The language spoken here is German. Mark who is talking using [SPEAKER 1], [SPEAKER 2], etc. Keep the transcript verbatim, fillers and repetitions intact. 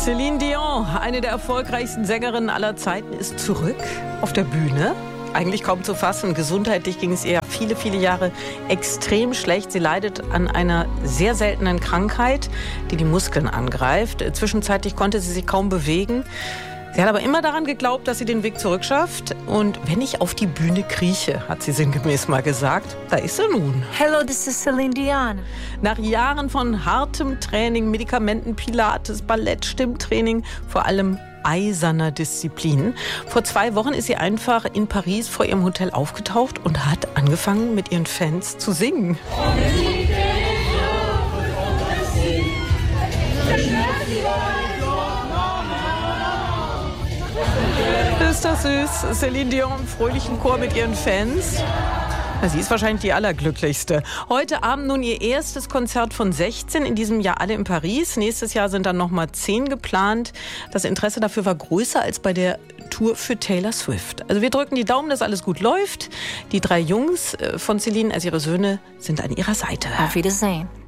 [SPEAKER 1] Céline Dion, eine der erfolgreichsten Sängerinnen aller Zeiten, ist zurück auf der Bühne. Eigentlich kaum zu fassen. Gesundheitlich ging es ihr viele, viele Jahre extrem schlecht. Sie leidet an einer sehr seltenen Krankheit, die die Muskeln angreift. Zwischenzeitlich konnte sie sich kaum bewegen. Sie hat aber immer daran geglaubt, dass sie den Weg zurück schafft. Und wenn ich auf die Bühne krieche, hat sie sinngemäß mal gesagt, da ist sie nun.
[SPEAKER 2] Hello, this is Céline Dion.
[SPEAKER 1] Nach Jahren von hartem Training, Medikamenten, Pilates, Ballett, Stimmtraining, vor allem eiserner Disziplin. Vor zwei Wochen ist sie einfach in Paris vor ihrem Hotel aufgetaucht und hat angefangen, mit ihren Fans zu singen. Ist das süß? Céline Dion im fröhlichen Chor mit ihren Fans. Sie ist wahrscheinlich die Allerglücklichste. Heute Abend nun ihr erstes Konzert von sechzehn, in diesem Jahr alle in Paris. Nächstes Jahr sind dann nochmal zehn geplant. Das Interesse dafür war größer als bei der Tour für Taylor Swift. Also wir drücken die Daumen, dass alles gut läuft. Die drei Jungs von Céline, also ihre Söhne, sind an ihrer Seite.
[SPEAKER 2] Auf Wiedersehen.